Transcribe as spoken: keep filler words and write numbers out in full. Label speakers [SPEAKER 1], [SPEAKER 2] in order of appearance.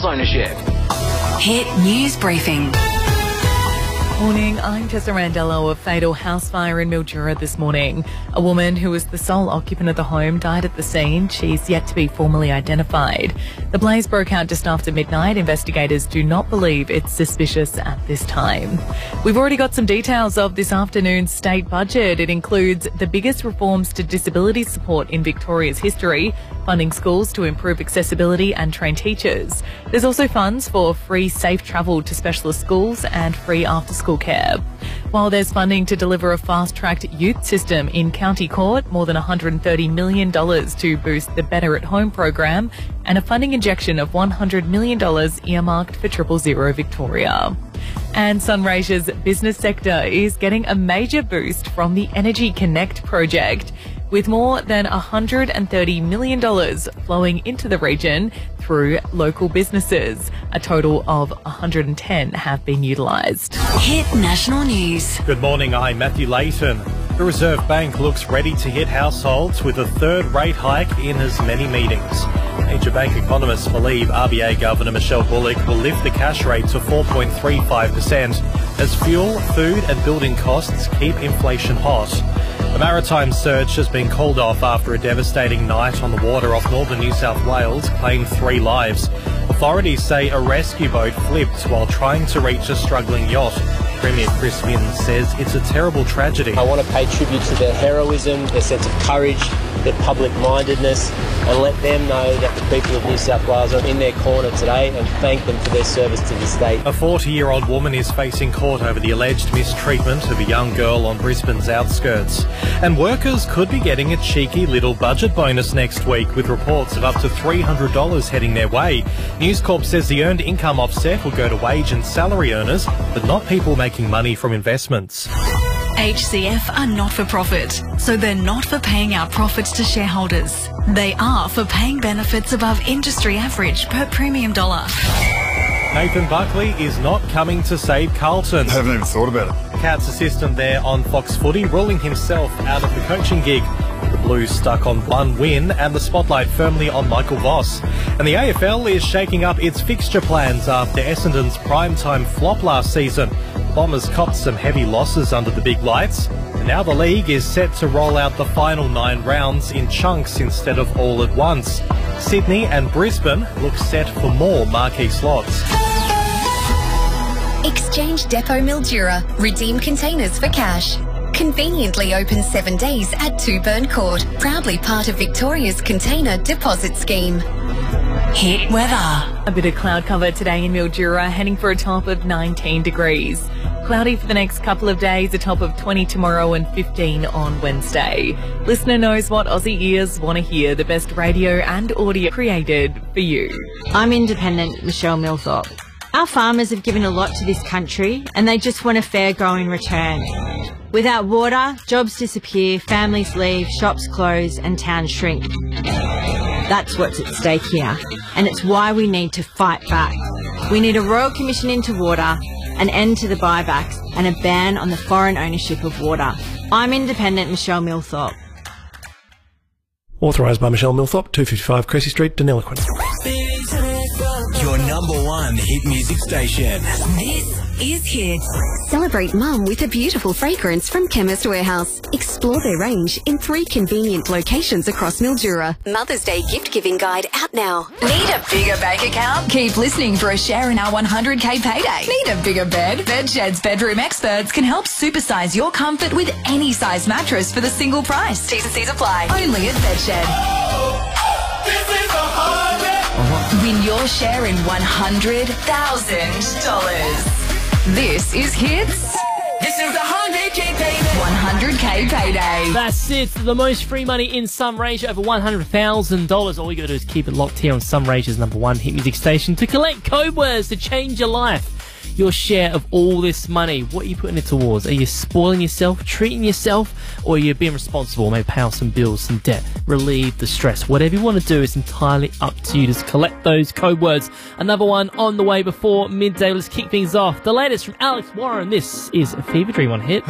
[SPEAKER 1] sales ownership.
[SPEAKER 2] Hit News Briefing.
[SPEAKER 3] Morning, I'm Tessa Randello. A fatal house fire in Mildura this morning. A woman who was the sole occupant of the home died at the scene. She's yet to be formally identified. The blaze broke out just after midnight. Investigators do not believe it's suspicious at this time. We've already got some details of this afternoon's state budget. It includes the biggest reforms to disability support in Victoria's history, funding schools to improve accessibility and train teachers. There's also funds for free safe travel to specialist schools and free after-school care. While there's funding to deliver a fast-tracked youth system in County Court, more than one hundred thirty million dollars to boost the Better at Home program, and a funding injection of one hundred million dollars earmarked for Triple Zero Victoria. And Sunraysia's business sector is getting a major boost from the Energy Connect project, with more than one hundred thirty million dollars flowing into the region through local businesses. A total of one hundred ten have been utilised.
[SPEAKER 2] Hit National News.
[SPEAKER 4] Good morning, I'm Matthew Layton. The Reserve Bank looks ready to hit households with a third rate hike in as many meetings. Major bank economists believe R B A Governor Michelle Bullock will lift the cash rate to four point three five percent as fuel, food and building costs keep inflation hot. The maritime search has been called off after a devastating night on the water off northern New South Wales claimed three lives. Authorities say a rescue boat flipped while trying to reach a struggling yacht. Premier Chris Minns says it's a terrible tragedy.
[SPEAKER 5] I want to pay tribute to their heroism, their sense of courage, their public-mindedness, and let them know that the people of New South Wales are in their corner today, and thank them for their service to the state.
[SPEAKER 4] A forty-year-old woman is facing court over the alleged mistreatment of a young girl on Brisbane's outskirts. And workers could be getting a cheeky little budget bonus next week, with reports of up to three hundred dollars heading their way. News Corp says the earned income offset will go to wage and salary earners, but not people making money from investments.
[SPEAKER 2] H C F are not for profit, so they're not for paying out profits to shareholders. They are for paying benefits above industry average per premium dollar.
[SPEAKER 4] Nathan Buckley is not coming to save Carlton.
[SPEAKER 6] I haven't even thought about it.
[SPEAKER 4] Cat's assistant there on Fox Footy ruling himself out of the coaching gig. The Blues stuck on one win and the spotlight firmly on Michael Voss. And the A F L is shaking up its fixture plans after Essendon's primetime flop last season. Bombers copped some heavy losses under the big lights, and now the league is set to roll out the final nine rounds in chunks instead of all at once. Sydney and Brisbane look set for more marquee slots.
[SPEAKER 7] Exchange Depot Mildura. Redeem containers for cash. Conveniently open seven days at Two Burn Court. Proudly part of Victoria's Container Deposit Scheme.
[SPEAKER 2] Hit weather.
[SPEAKER 3] A bit of cloud cover today in Mildura, heading for a top of nineteen degrees. Cloudy for the next couple of days, a top of twenty tomorrow and fifteen on Wednesday. Listener knows what Aussie ears want to hear, the best radio and audio created for you.
[SPEAKER 8] I'm independent Michelle Millthorpe. Our farmers have given a lot to this country and they just want a fair go in return. Without water, jobs disappear, families leave, shops close and towns shrink. That's what's at stake here, and it's why we need to fight back. We need a Royal Commission into water, an end to the buybacks, and a ban on the foreign ownership of water. I'm independent Michelle Millthorpe.
[SPEAKER 9] Authorised by Michelle Millthorpe, two fifty-five Cressy Street, Deniliquin.
[SPEAKER 10] Your number one hit music station.
[SPEAKER 2] This is Hit.
[SPEAKER 7] Celebrate mum with a beautiful fragrance from Chemist Warehouse. Explore their range in three convenient locations across Mildura. Mother's Day gift giving guide out now.
[SPEAKER 2] Need a bigger bank account? Keep listening for a share in our one hundred K payday. Need a bigger bed? Bedshed's bedroom experts can help supersize your comfort with any size mattress for the single price. T's and C's apply. Only at Bedshed.
[SPEAKER 10] Oh, this is a hundred.
[SPEAKER 2] Win your share in one hundred thousand dollars. This is Hits.
[SPEAKER 10] This is a one hundred K payday.
[SPEAKER 2] one hundred K payday.
[SPEAKER 11] That's it. The most free money in Sunraysia, over one hundred thousand dollars. All you got to do is keep it locked here on Sunraysia's number one hit music station to collect code words to change your life. Your share of all this money. What are you putting it towards? Are you spoiling yourself, treating yourself, or are you being responsible? Maybe pay off some bills, some debt, relieve the stress. Whatever you want to do is entirely up to you. Just collect those code words. Another one on the way before midday. Let's kick things off. The latest from Alex Warren. This is a Fever Dream on Hit.